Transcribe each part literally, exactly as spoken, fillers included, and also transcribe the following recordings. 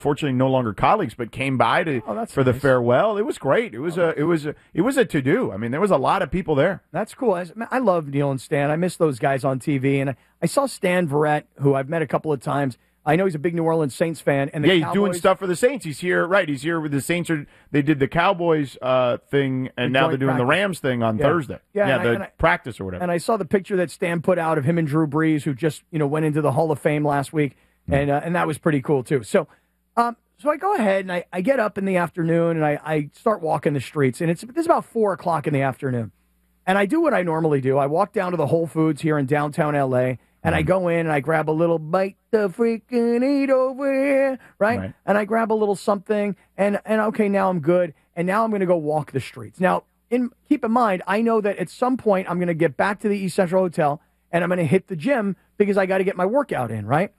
fortunately no longer colleagues, but came by to Oh, that's for the nice. farewell. It was great. It was a it was a it was a to do. I mean, there was a lot of people there. That's cool. I, I love Neil and Stan. I miss those guys on T V. And I, I saw Stan Verrett, who I've met a couple of times. I know he's a big New Orleans Saints fan. And the Yeah, he's Cowboys, doing stuff for the Saints. He's here, right? He's here with the Saints. Are, they did the Cowboys uh, thing, and The now they're joint doing the practice. Rams thing on Yeah. Thursday. Yeah, Yeah, and I- the and I- practice or whatever. And I saw the picture that Stan put out of him and Drew Brees, who just you know went into the Hall of Fame last week, and uh, and that was pretty cool too. So, um, so I go ahead and I, I get up in the afternoon and I, I start walking the streets, and it's this is about four o'clock in the afternoon, and I do what I normally do. I walk down to the Whole Foods here in downtown L A, and I go in and I grab a little bite to freaking eat over here, right? Right. And I grab a little something, and and okay, now I'm good, and now I'm going to go walk the streets. Now, in keep in mind, I know that at some point I'm going to get back to the East Central Hotel, and I'm going to hit the gym because I got to get my workout in, right?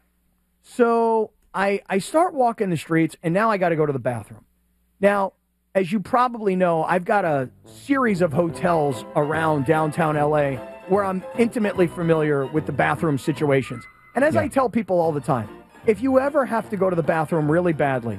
So I I start walking the streets, and now I got to go to the bathroom. Now, as you probably know, I've got a series of hotels around downtown L A where I'm intimately familiar with the bathroom situations. And as I tell people all the time, if you ever have to go to the bathroom really badly,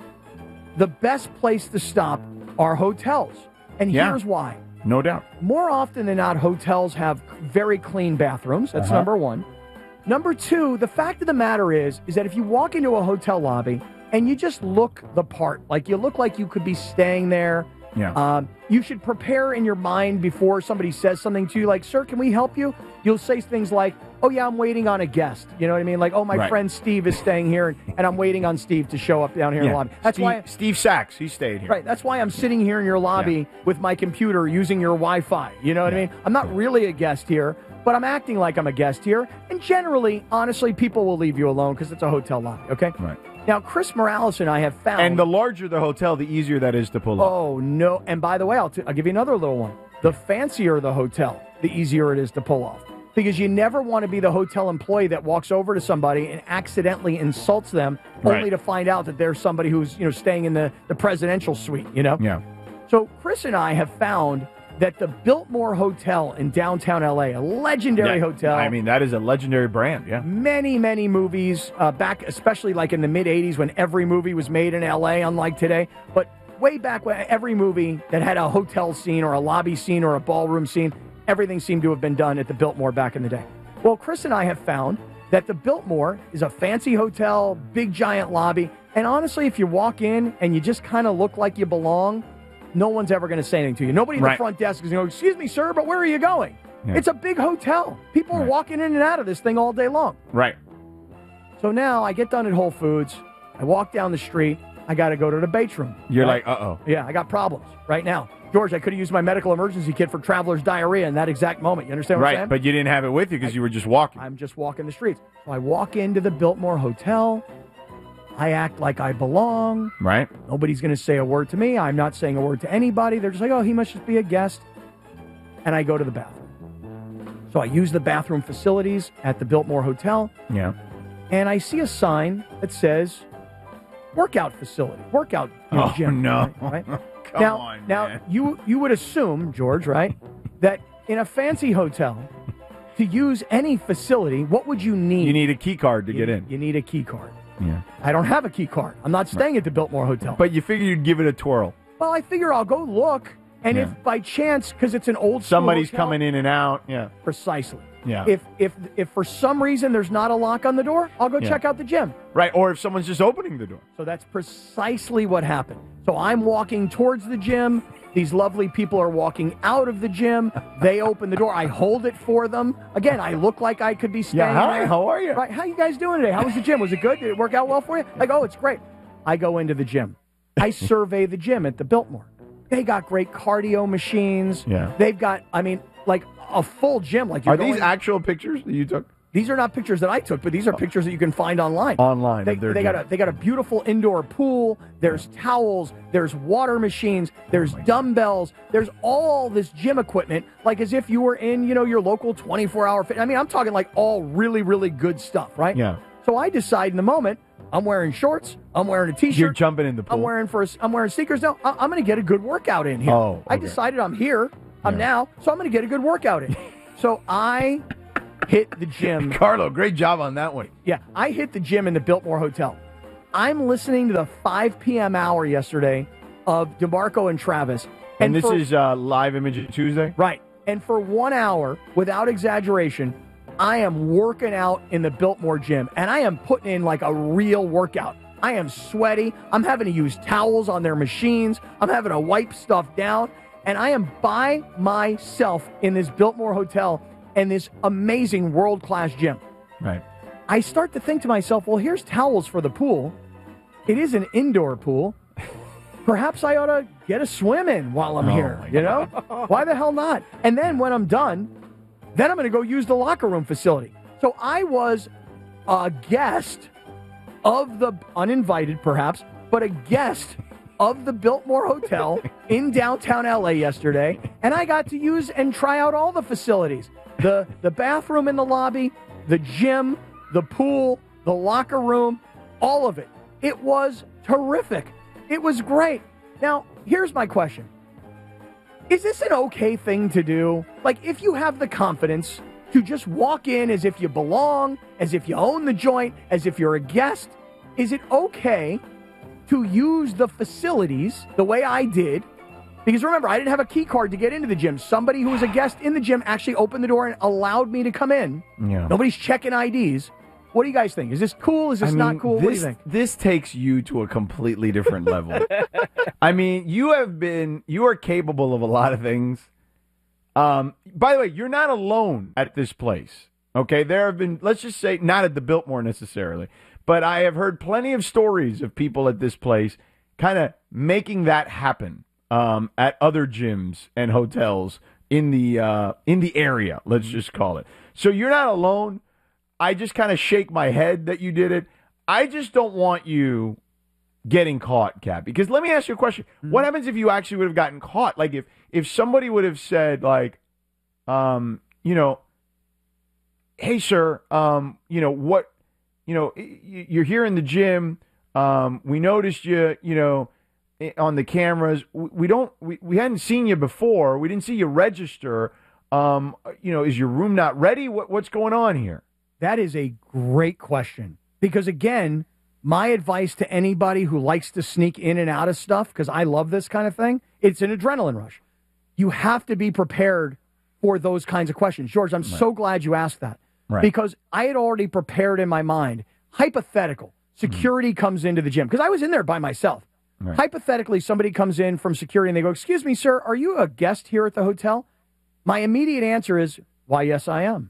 the best place to stop are hotels. And Yeah. here's why. No doubt. More often than not, hotels have very clean bathrooms. That's Uh-huh. number one. Number two, the fact of the matter is, is that if you walk into a hotel lobby and you just look the part, like you look like you could be staying there, Yeah. um, you should prepare in your mind before somebody says something to you, like, sir, can we help you? You'll say things like, oh, yeah, I'm waiting on a guest. You know what I mean? Like, oh, my Right. friend Steve is staying here, and, and I'm waiting on Steve to show up down here in yeah. the lobby. That's Steve, why... Steve Sachs, he stayed here. Right. That's why I'm sitting here in your lobby with my computer using your Wi-Fi. You know what I mean? I'm not really a guest here, but I'm acting like I'm a guest here. And generally, honestly, people will leave you alone because it's a hotel lobby. Okay. Right. Now, Chris Morales and I have found. And the larger the hotel, the easier that is to pull off. Oh no! And by the way, I'll, t- I'll give you another little one. The fancier the hotel, the easier it is to pull off. Because you never want to be the hotel employee that walks over to somebody and accidentally insults them, Right. only to find out that there's somebody who's you know staying in the, the presidential suite. You know. Yeah. So Chris and I have found that the Biltmore Hotel in downtown L A, a legendary Yeah. hotel. I mean, that is a legendary brand. Yeah. Many, many movies uh, back, especially like in the mid eighties when every movie was made in L A, unlike today. But way back when every movie that had a hotel scene or a lobby scene or a ballroom scene, everything seemed to have been done at the Biltmore back in the day. Well, Chris and I have found that the Biltmore is a fancy hotel, big giant lobby. And honestly, if you walk in and you just kind of look like you belong, no one's ever going to say anything to you. Nobody at Right. the front desk is going to go, excuse me, sir, but where are you going? Yeah. It's a big hotel. People are Right. walking in and out of this thing all day long. Right. So now I get done at Whole Foods. I walk down the street. I got to go to the bathroom. You're Right? like, uh-oh. Yeah, I got problems right now. George, I could have used my medical emergency kit for traveler's diarrhea in that exact moment. You understand what I'm Right, saying? but you didn't have it with you because you were just walking. I'm just walking the streets. So I walk into the Biltmore Hotel. I act like I belong. Right. Nobody's going to say a word to me. I'm not saying a word to anybody. They're just like, oh, he must just be a guest. And I go to the bathroom. So I use the bathroom facilities at the Biltmore Hotel. Yeah. And I see a sign that says workout facility, workout you know, Oh, gym. no. Right? right? Come now, on, now man. you you would assume, George, right, that in a fancy hotel, to use any facility, what would you need? You need a key card to You- get in. You need a key card. Yeah. I don't have a key card. I'm not staying at the Biltmore Hotel. But you figure you'd give it a twirl. well, I figure I'll go look, and Yeah. if by chance, because it's an old school Somebody's hotel- coming in and out. Yeah. precisely. Yeah. If if if for some reason there's not a lock on the door, I'll go Yeah. check out the gym. Right. Or if someone's just opening the door. So that's precisely what happened. So I'm walking towards the gym. These lovely people are walking out of the gym. They open the door. I hold it for them. Again, I look like I could be staying Yeah, hi, there. how are you? Right. How you guys doing today? How was the gym? Was it good? Did it work out well for you? Like, oh, it's great. I go into the gym. I survey the gym at the Biltmore. They got great cardio machines. Yeah. They've got, I mean, like a full gym. Like you're Are these going- actual pictures that you took? These are not pictures that I took, but these are pictures that you can find online. Online They, of their they got gym. a they got a beautiful indoor pool. There's towels. There's water machines. There's Oh dumbbells. There's all this gym equipment, like as if you were in you know your local twenty-four hour fit. I mean, I'm talking like all really really good stuff, right? Yeah. So I decide in the moment, I'm wearing shorts. I'm wearing a t-shirt. You're jumping in the pool. I'm wearing for I'm wearing sneakers now. I- I'm going to get a good workout in here. Oh, I okay. decided I'm here. I'm Yeah. now, so I'm going to get a good workout in. So I hit the gym. Carlo, great job on that one. Yeah, I hit the gym in the Biltmore Hotel. I'm listening to the five p.m. hour yesterday of DeMarco and Travis. And, and this for, is uh, Live Imaging Tuesday? Right. And for one hour, without exaggeration, I am working out in the Biltmore gym, and I am putting in like a real workout. I am sweaty. I'm having to use towels on their machines. I'm having to wipe stuff down. And I am by myself in this Biltmore hotel and this amazing world-class gym. Right. I start to think to myself, well, here's towels for the pool. It is an indoor pool. Perhaps I ought to get a swim in while I'm oh here, you know? Why the hell not? And then when I'm done, then I'm going to go use the locker room facility. So I was a guest of the, uninvited perhaps, but a guest of the Biltmore Hotel in downtown L A yesterday, and I got to use and try out all the facilities. The, the bathroom in the lobby, the gym, the pool, the locker room, all of it. It was terrific. It was great. Now, here's my question. Is this an okay thing to do? Like, if you have the confidence to just walk in as if you belong, as if you own the joint, as if you're a guest, is it okay to use the facilities the way I did? Because remember, I didn't have a key card to get into the gym. Somebody who was a guest in the gym actually opened the door and allowed me to come in. Yeah. Nobody's checking I Ds. What do you guys think? Is this cool? Is this I mean, not cool? This, what do you think? This takes you to a completely different level. I mean, you have been, you are capable of a lot of things. Um, by the way, you're not alone at this place. Okay, there have been, let's just say, not at the Biltmore necessarily, but I have heard plenty of stories of people at this place kind of making that happen um, at other gyms and hotels in the uh, in the area. Let's just call it. So you're not alone. I just kind of shake my head that you did it. I just don't want you getting caught, Cap. Because let me ask you a question. Mm-hmm. What happens if you actually would have gotten caught? Like if, if somebody would have said, like, um, you know, hey, sir, um, you know, what, you know, you're here in the gym. Um, we noticed you, you know, on the cameras. We don't, we, we hadn't seen you before. We didn't see you register. Um, you know, is your room not ready? What, what's going on here? That is a great question. Because, again, my advice to anybody who likes to sneak in and out of stuff, because I love this kind of thing, it's an adrenaline rush. You have to be prepared for those kinds of questions. George, I'm right. so glad you asked that. Right. Because I had already prepared in my mind, hypothetical, security mm-hmm. comes into the gym. Because I was in there by myself. Right. Hypothetically, somebody comes in from security and they go, excuse me, sir, are you a guest here at the hotel? My immediate answer is, why, yes, I am.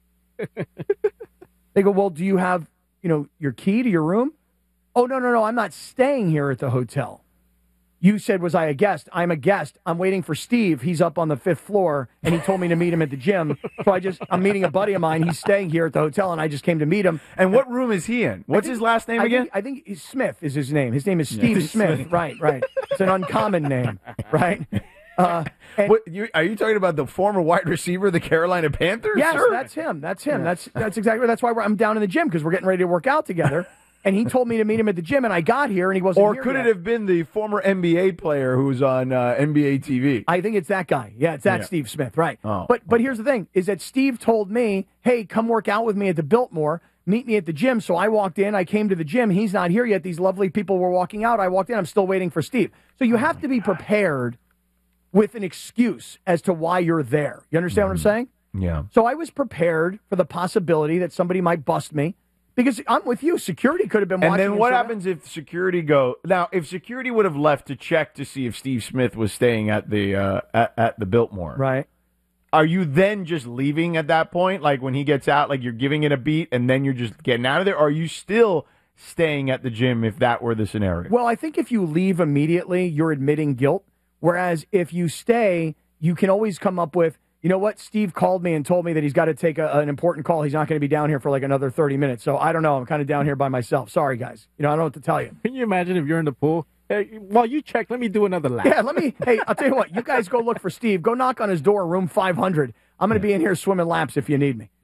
They go, well, do you have, you know, your key to your room? Oh, no, no, no, I'm not staying here at the hotel. You said, was I a guest? I'm a guest. I'm waiting for Steve. He's up on the fifth floor, and he told me to meet him at the gym. So I just, I'm meeting a buddy of mine. He's staying here at the hotel, and I just came to meet him. And what room is he in? What's think, his last name I again? Think, I think he's Smith is his name. His name is Steve yeah. Smith. Right, right. It's an uncommon name, right? Uh, and, what, you, are you talking about the former wide receiver of the Carolina Panthers? Yes, sir? that's him. That's him. Yeah. That's that's exactly. That's why we're, I'm down in the gym because we're getting ready to work out together. And he told me to meet him at the gym, and I got here, and he wasn't or here could yet. it have been the former N B A player who's on uh, N B A T V? I think it's that guy. Yeah, it's that yeah. Steve Smith, right. Oh, but but here's the thing, is that Steve told me, hey, come work out with me at the Biltmore. Meet me at the gym. So I walked in. I came to the gym. He's not here yet. These lovely people were walking out. I walked in. I'm still waiting for Steve. So you have to be prepared with an excuse as to why you're there. You understand mm-hmm. what I'm saying? Yeah. So I was prepared for the possibility that somebody might bust me. Because I'm with you. Security could have been watching. And then what happens that. if security go now? If security would have left to check to see if Steve Smith was staying at the uh, at, at the Biltmore, right? Are you then just leaving at that point? Like when he gets out, like you're giving it a beat, and then you're just getting out of there? Or are you still staying at the gym if that were the scenario? Well, I think if you leave immediately, you're admitting guilt. Whereas if you stay, you can always come up with, you know what? Steve called me and told me that he's got to take a, an important call. He's not going to be down here for like another thirty minutes. So I don't know. I'm kind of down here by myself. Sorry, guys. You know, I don't know what to tell you. Can you imagine if you're in the pool? Hey, while you check, let me do another lap. Yeah, let me. Hey, I'll tell you what. You guys go look for Steve. Go knock on his door, room five hundred. I'm going to be in here swimming laps if you need me.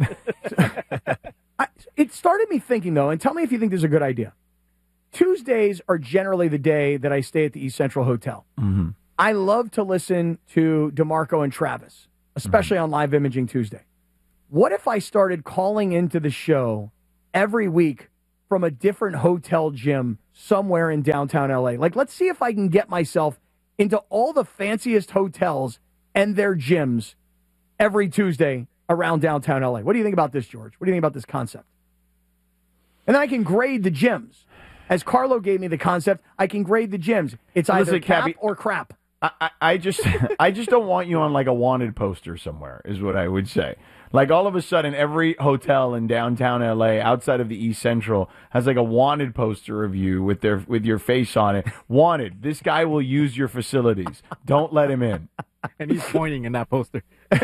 I, it started me thinking, though, and tell me if you think this is a good idea. Tuesdays are generally the day that I stay at the East Central Hotel. Mm-hmm. I love to listen to DeMarco and Travis, especially mm-hmm. on Live Imaging Tuesday. What if I started calling into the show every week from a different hotel gym somewhere in downtown L A. Like, let's see if I can get myself into all the fanciest hotels and their gyms every Tuesday around downtown L A. What do you think about this, George? What do you think about this concept? And then I can grade the gyms. As Carlo gave me the concept, I can grade the gyms. It's either Listen, cap Cappy, or crap. I, I, I just I just don't want you on like a wanted poster somewhere, is what I would say. Like all of a sudden, every hotel in downtown L A, outside of the East Central, has like a wanted poster of you with their with your face on it. Wanted. This guy will use your facilities. Don't let him in. And he's pointing in that poster.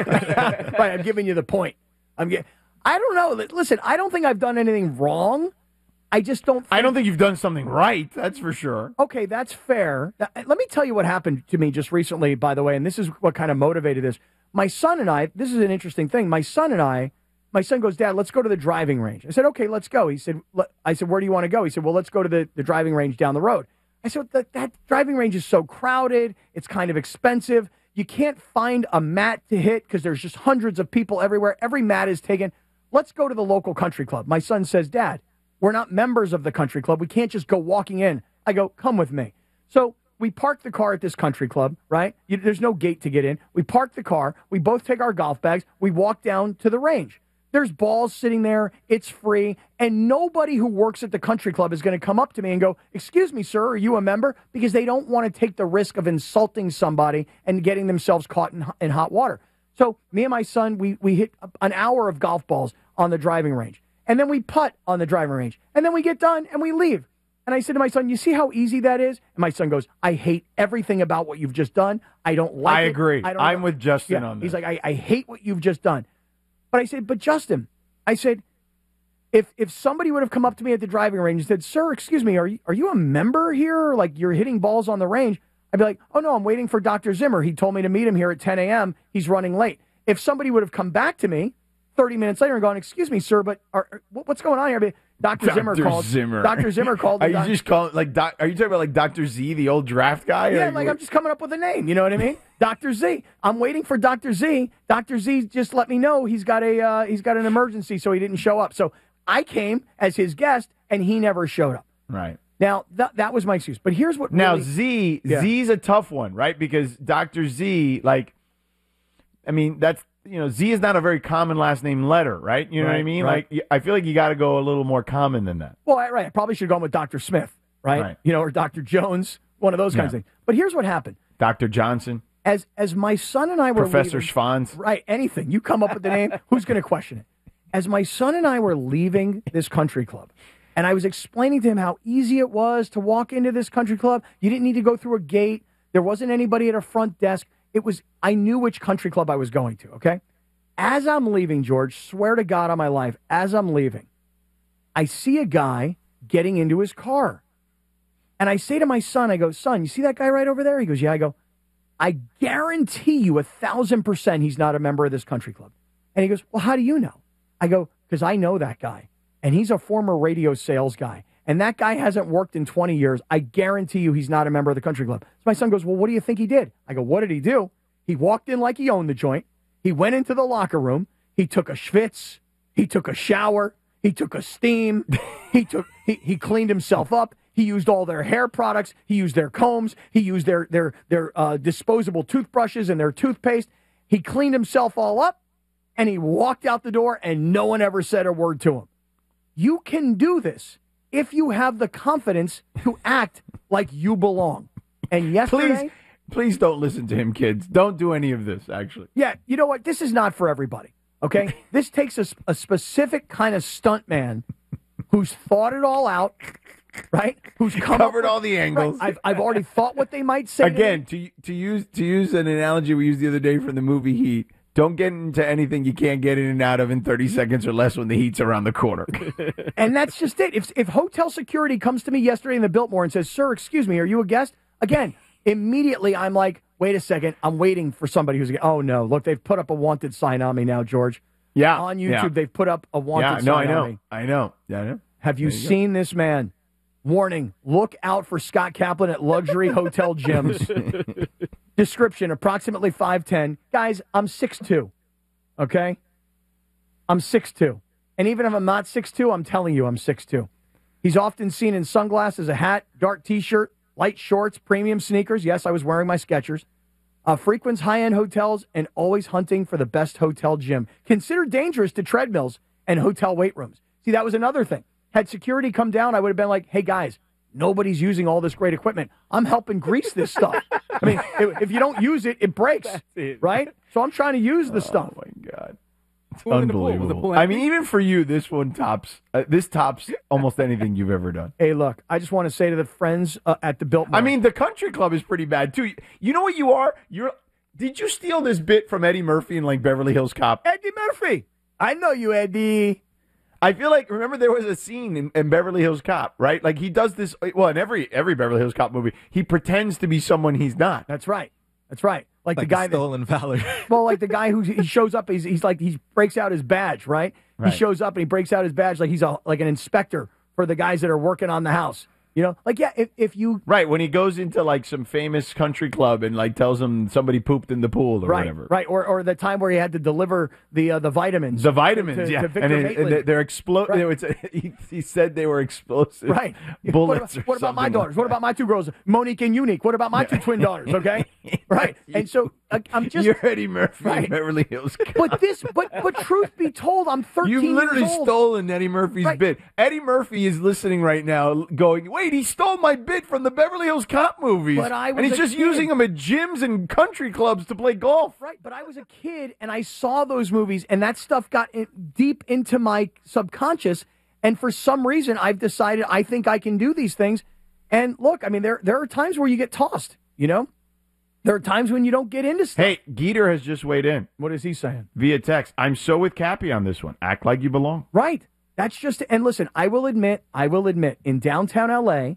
Right, I'm giving you the point. I'm get, I don't know. Listen, I don't think I've done anything wrong. I just don't think... I don't think you've done something right, that's for sure. Okay, that's fair. Now, let me tell you what happened to me just recently, by the way, and this is what kind of motivated this. My son and I, this is an interesting thing. My son and I, my son goes, Dad, let's go to the driving range. I said, okay, let's go. He said, I said, where do you want to go? He said, well, let's go to the, the driving range down the road. I said, that, that driving range is so crowded. It's kind of expensive. You can't find a mat to hit because there's just hundreds of people everywhere. Every mat is taken. Let's go to the local country club. My son says, Dad, we're not members of the country club. We can't just go walking in. I go, come with me. So we park the car at this country club, right? You, there's no gate to get in. We park the car. We both take our golf bags. We walk down to the range. There's balls sitting there. It's free. And nobody who works at the country club is going to come up to me and go, excuse me, sir, are you a member? Because they don't want to take the risk of insulting somebody and getting themselves caught in, in hot water. So me and my son, we, we hit an hour of golf balls on the driving range. And then we putt on the driving range. And then we get done and we leave. And I said to my son, you see how easy that is? And my son goes, I hate everything about what you've just done. I don't like I it. agree. I don't I'm know. with Justin Yeah. on this. He's like, I, I hate what you've just done. But I said, but Justin, I said, if if somebody would have come up to me at the driving range and said, sir, excuse me, are you, are you a member here? Like you're hitting balls on the range. I'd be like, oh, no, I'm waiting for Doctor Zimmer. He told me to meet him here at ten a.m. He's running late. If somebody would have come back to me thirty minutes later and gone, excuse me, sir, but are, are, what's going on here? I'd be, Doctor Zimmer called. Zimmer. Doctor Zimmer called. Are the you doc- just calling like doc, Are you talking about like Doctor Z, the old draft guy? Yeah, Or like you- I'm just coming up with a name. You know what I mean? Doctor Z. I'm waiting for Doctor Z. Doctor Z just let me know he's got a uh, he's got an emergency, so he didn't show up. So I came as his guest, and he never showed up. Right. Now that that was my excuse. But here's what Now really, Z Yeah. Z's a tough one, right? Because Doctor Z, like, I mean, that's you know, Z is not a very common last name letter, right? You know what I Right, mean? right. Like, y- I feel like you got to go a little more common than that. Well, I, right. I probably should have gone with Doctor Smith, right? Right. You know, or Doctor Jones, one of those kinds Yeah. of things. But here's what happened. Doctor Johnson, As as my son and I were Professor leaving, Schwanz. right? Anything you come up with the name, who's going to question it? As my son and I were leaving this country club, and I was explaining to him how easy it was to walk into this country club. You didn't need to go through a gate. There wasn't anybody at a front desk. It was I knew which country club I was going to. Okay. As I'm leaving, George, swear to God on my life, as I'm leaving, I see a guy getting into his car. And I say to my son, I go, son, you see that guy right over there? He goes, yeah. I go, I guarantee you a thousand percent he's not a member of this country club. And he goes, well, how do you know? I go, because I know that guy. And he's a former radio sales guy. And that guy hasn't worked in twenty years. I guarantee you he's not a member of the country club. So my son goes, well, what do you think he did? I go, what did he do? He walked in like he owned the joint. He went into the locker room. He took a schwitz. He took a shower. He took a steam. He took. He, he cleaned himself up. He used all their hair products. He used their combs. He used their their their uh, disposable toothbrushes and their toothpaste. He cleaned himself all up, and he walked out the door, and no one ever said a word to him. You can do this if you have the confidence to act like you belong. And yesterday... Please, please don't listen to him, kids. Don't do any of this, actually. Yeah, you know what? This is not for everybody, okay? This takes a, a specific kind of stunt man who's thought it all out, right? Who's come up Covered with- all the angles. Right. I've, I've already thought what they might say. to me. Again, to to use to use an analogy we used the other day from the movie Heat, don't get into anything you can't get in and out of in thirty seconds or less when the heat's around the corner. And that's just it. If, if hotel security comes to me yesterday in the Biltmore and says, sir, excuse me, are you a guest? Again, immediately I'm like, wait a second. I'm waiting for somebody who's, oh, no. Look, they've put up a wanted sign on me now, George. Yeah. On YouTube, yeah. they've put up a wanted Yeah, sign no, I on know. me. I know. Yeah, I know. Have you There you go. seen this man? Warning, look out for Scott Kaplan at luxury hotel gyms. Description, approximately five ten. Guys, I'm six two, okay? I'm six two. And even if I'm not six two, I'm telling you I'm six two. He's often seen in sunglasses, a hat, dark T-shirt, light shorts, premium sneakers. Yes, I was wearing my Skechers. Uh, frequents high-end hotels and always hunting for the best hotel gym. Considered dangerous to treadmills and hotel weight rooms. See, that was another thing. Had security come down, I would have been like, hey, guys, nobody's using all this great equipment. I'm helping grease this stuff. I mean, if, if you don't use it, it breaks, it. right? So I'm trying to use the stuff. Oh, my God. It's Who was in the pool? Was the unbelievable. pool I mean, empty? even for you, this one tops. Uh, this tops almost anything you've ever done. Hey, look, I just want to say to the friends uh, at the Biltmore. I mean, the country club is pretty bad too. You know what you are? You're. Did you steal this bit from Eddie Murphy in like Beverly Hills Cop? Eddie Murphy. I know you, Eddie. I feel like remember there was a scene in, in Beverly Hills Cop, right? Like he does this. Well, in every every Beverly Hills Cop movie, he pretends to be someone he's not. That's right. That's right. Like, Like the guy the stolen valor. that, well, like the guy who he shows up. He's he's like he breaks out his badge, right? Right. He shows up and he breaks out his badge like he's a like an inspector for the guys that are working on the house. You know, like yeah, if if you Right, when he goes into like some famous country club and like tells them somebody pooped in the pool or right whatever. right or or the time where he had to deliver the uh, the vitamins, The vitamins, to, to, yeah, to Victor and, it, Maitland. and they're exploding. Right. He, he said they were explosive Right. bullets. What about, or what about my something daughters? like What that. about my two girls, Monique and Unique? What about my two twin daughters? Okay, right. And so uh, I'm just. You're Eddie Murphy in Right. Beverly Hills Cop. But this, but but truth be told, I'm thirteen You've literally years old. stolen Eddie Murphy's Right. bit. Eddie Murphy is listening right now, going, "Wait, he stole my bit from the Beverly Hills Cop movies." But I was and he's a just kid. using them at gyms and country clubs to play golf. Right, but I was a kid and I saw those movies, and that stuff got in, deep into my subconscious. And for some reason, I've decided I think I can do these things. And look, I mean, there there are times where you get tossed. You know, there are times when you don't get into stuff. Hey, Geeter has just weighed in What is he saying? via text. I'm so with Cappy on this one. Act like you belong. Right. That's just, and listen, I will admit, I will admit, in downtown L A,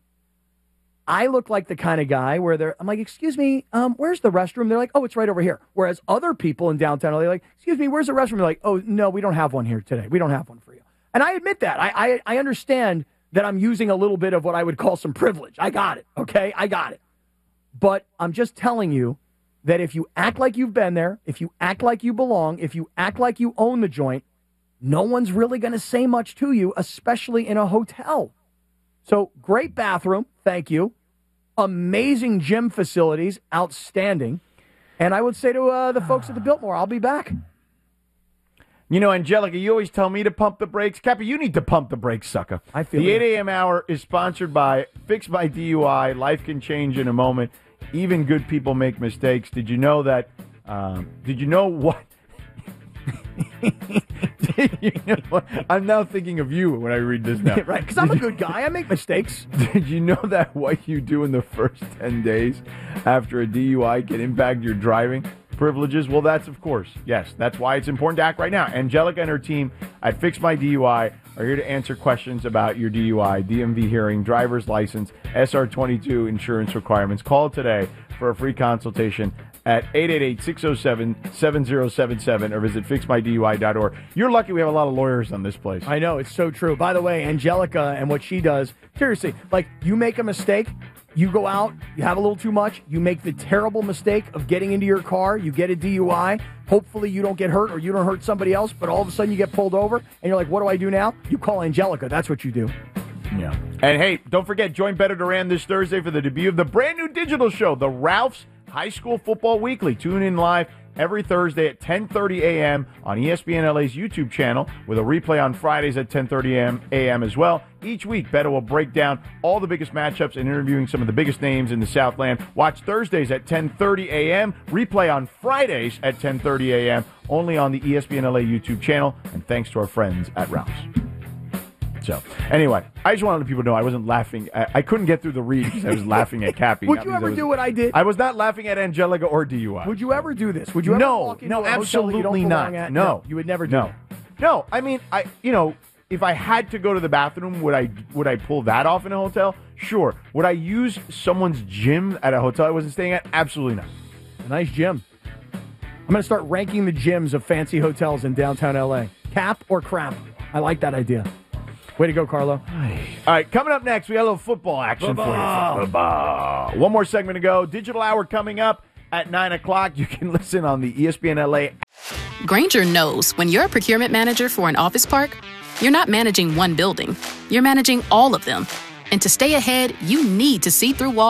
I look like the kind of guy where they're, I'm like, excuse me, um, where's the restroom? They're like, oh, it's right over here. Whereas other people in downtown L A are like, excuse me, where's the restroom? They're like, oh, no, we don't have one here today. We don't have one for you. And I admit that. I, I, I understand that I'm using a little bit of what I would call some privilege. I got it. Okay. I got it. But I'm just telling you that if you act like you've been there, if you act like you belong, if you act like you own the joint, no one's really going to say much to you, especially in a hotel. So great bathroom. Thank you. Amazing gym facilities. Outstanding. And I would say to uh, the folks at the Biltmore, I'll be back. You know, Angelica, you always tell me to pump the brakes. Cappy, you need to pump the brakes, sucker. I feel the it. eight a.m. hour is sponsored by Fix My D U I. Life can change in a moment. Even good people make mistakes. Did you know that? Um, did you know what? Did you know what? I'm now thinking of you when I read this now. Right, because I'm a good guy. I make mistakes. Did you know that what you do in the first ten days after a D U I can impact your driving privileges? Well, that's, of course, yes. That's why it's important to act right now. Angelica and her team at Fix My D U I are here to answer questions about your D U I, D M V hearing, driver's license, S R twenty-two insurance requirements. Call today for a free consultation at eight eight eight, six oh seven, seven oh seven seven or visit fix my D U I dot org. You're lucky we have a lot of lawyers on this place. I know, it's so true. By the way, Angelica and what she does, seriously, like you make a mistake, you go out, you have a little too much, you make the terrible mistake of getting into your car, you get a D U I, hopefully you don't get hurt or you don't hurt somebody else, but all of a sudden you get pulled over and you're like, what do I do now? You call Angelica. That's what you do. Yeah. And hey, don't forget, join Beto Duran this Thursday for the debut of the brand new digital show, The Ralph's High School Football Weekly. Tune in live every Thursday at ten thirty a.m. on E S P N L A's YouTube channel with a replay on Fridays at ten thirty a.m. as well. Each week, Beto will break down all the biggest matchups and interviewing some of the biggest names in the Southland. Watch Thursdays at ten thirty a.m., replay on Fridays at ten thirty a.m., only on the E S P N L A YouTube channel, and thanks to our friends at Ralph's. So, anyway, I just wanted people to know I wasn't laughing. I, I couldn't get through the read because I was laughing at Cappy. Would That you means I ever was- do what I did? I was not laughing at Angelica or D U I. Would you ever do this? Would you ever no, walk into no, a hotel that you don't absolutely belong not. at? No, you would never do no. it. No, I mean, I you know, if I had to go to the bathroom, would I would I pull that off in a hotel? Sure. Would I use someone's gym at a hotel I wasn't staying at? Absolutely not. A nice gym. I'm going to start ranking the gyms of fancy hotels in downtown L A. Cap or crap? I like that idea. Way to go, Carlo. All right, coming up next, we got a little football action Football. for you. Football. One more segment to go. Digital Hour coming up at nine o'clock. You can listen on the E S P N L A. Grainger knows when you're a procurement manager for an office park, You're not managing one building, you're managing all of them. And to stay ahead, you need to see through walls